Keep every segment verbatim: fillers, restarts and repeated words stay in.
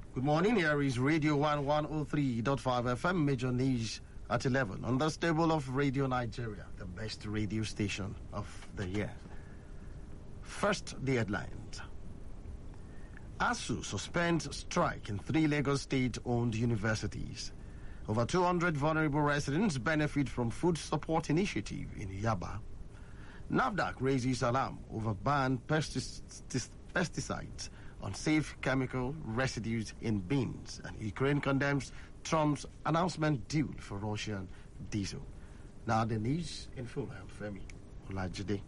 Good morning, here is Radio one one oh three point five F M, Major News at eleven, on the stable of Radio Nigeria, the best radio station of the year. First, the headlines. ASUU suspends strike in three Lagos state-owned universities. Over two hundred vulnerable residents benefit from food support initiative in Yaba. NAFDAC raises alarm over banned pestic- pesticides on safe chemical residues in beans, and Ukraine condemns Trump's announcement deal for Russian diesel. Now the news in full. I'm Femi Olajide.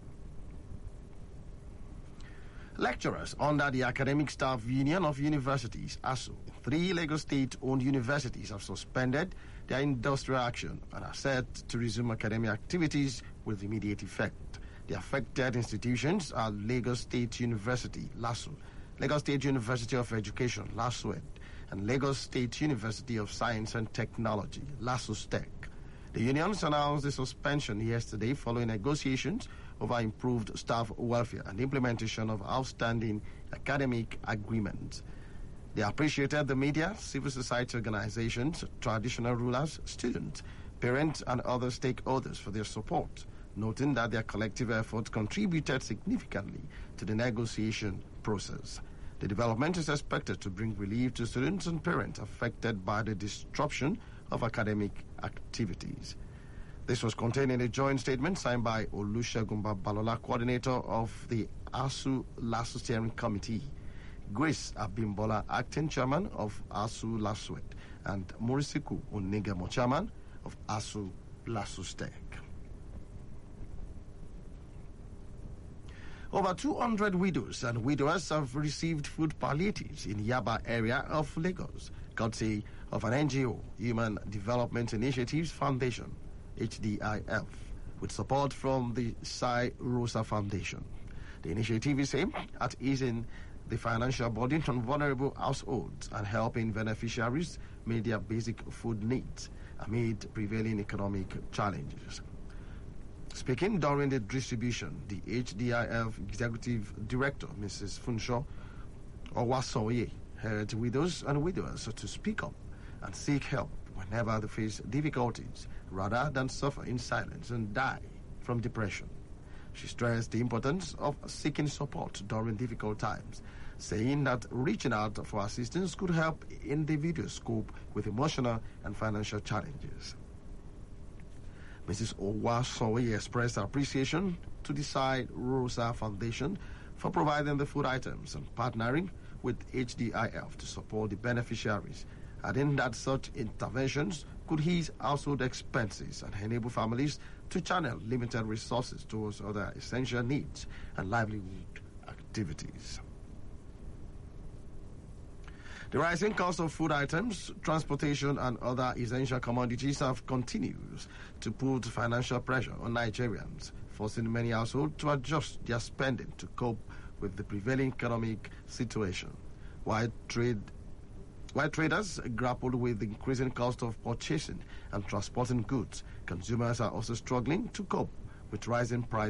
Lecturers under the Academic Staff Union of Universities, ASUU, three Lagos state-owned universities have suspended their industrial action and are set to resume academic activities with immediate effect. The affected institutions are Lagos State University, LASU, Lagos State University of Education, LASUED, and Lagos State University of Science and Technology, LASUSTEC. The unions announced the suspension yesterday following negotiations over improved staff welfare and implementation of outstanding academic agreements. They appreciated the media, civil society organizations, traditional rulers, students, parents, and other stakeholders for their support, noting that their collective efforts contributed significantly to the negotiation process. The development is expected to bring relief to students and parents affected by the disruption of academic activities. This was contained in a joint statement signed by Olusegun Babalola, coordinator of the ASUU LASU Steering Committee, Grace Abimbola, acting chairman of ASUU LASUED, and Morisiku Onegemo, chairman of ASUU LASUSTEC. Over two hundred widows and widowers have received food palliatives in Yaba area of Lagos, courtesy of an N G O, Human Development Initiatives Foundation, H D I F, with support from the Sai Rosa Foundation. The initiative is aimed at easing the financial burden on vulnerable households and helping beneficiaries meet their basic food needs amid prevailing economic challenges. Speaking during the distribution, the H D I F Executive Director, Missus Funsho Owasoye, urged widows and widowers to speak up and seek help whenever they face difficulties, rather than suffer in silence and die from depression. She stressed the importance of seeking support during difficult times, saying that reaching out for assistance could help individuals cope with emotional and financial challenges. Missus Owasoye expressed her appreciation to the Sai Rosa Foundation for providing the food items and partnering with H D I F to support the beneficiaries, adding that such interventions could ease household expenses and enable families to channel limited resources towards other essential needs and livelihood activities. The rising cost of food items, transportation, and other essential commodities have continued to put financial pressure on Nigerians, forcing many households to adjust their spending to cope with the prevailing economic situation. While trade While traders grapple with the increasing cost of purchasing and transporting goods, consumers are also struggling to cope with rising prices.